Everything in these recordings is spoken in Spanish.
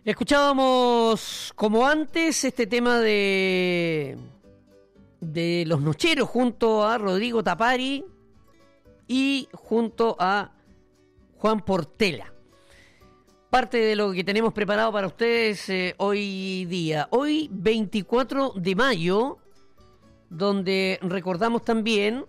Escuchábamos, como antes, este tema de Los Nocheros junto a Rodrigo Tapari y junto a Juan Portela. Parte de lo que tenemos preparado para ustedes hoy día. Hoy, 24 de mayo, donde recordamos también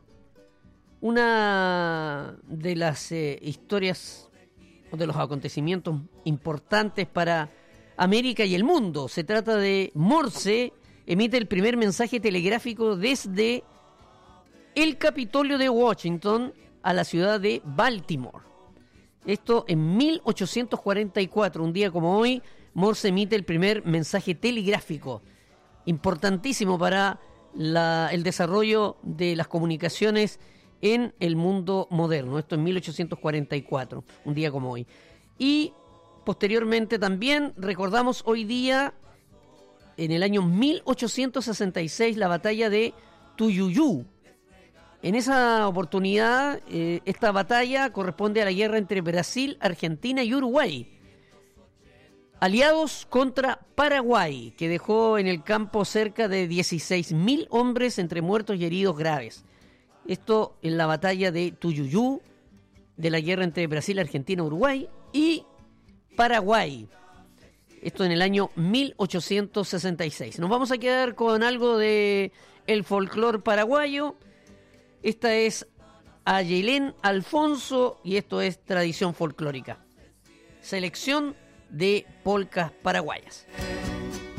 una de las historias o de los acontecimientos importantes para América y el mundo. Se trata de Morse, emite el primer mensaje telegráfico desde el Capitolio de Washington a la ciudad de Baltimore. Esto en 1844, un día como hoy, Morse emite el primer mensaje telegráfico, importantísimo para el desarrollo de las comunicaciones en el mundo moderno. Esto en 1844, un día como hoy. Y posteriormente también recordamos hoy día, en el año 1866, la batalla de Tuyuyú. En esa oportunidad, esta batalla corresponde a la guerra entre Brasil, Argentina y Uruguay, aliados contra Paraguay, que dejó en el campo cerca de 16.000 hombres entre muertos y heridos graves. Esto en la batalla de Tuyuyú, de la guerra entre Brasil, Argentina, Uruguay y Paraguay. Esto en el año 1866. Nos vamos a quedar con algo de el folclore paraguayo. Esta es Ayelén Alfonso y esto es tradición folclórica. Selección de polcas paraguayas.